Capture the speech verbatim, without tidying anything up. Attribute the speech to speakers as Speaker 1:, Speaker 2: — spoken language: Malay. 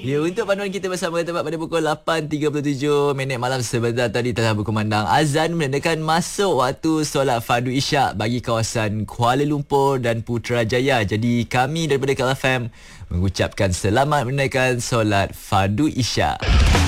Speaker 1: Ya, untuk panduan kita bersama tepat pada pukul lapan tiga puluh tujuh minit malam sebentar tadi telah berkumandang azan menandakan masuk waktu solat fardu isyak bagi kawasan Kuala Lumpur dan Putrajaya. Jadi kami daripada Kal F M mengucapkan selamat menunaikan solat fardu isyak.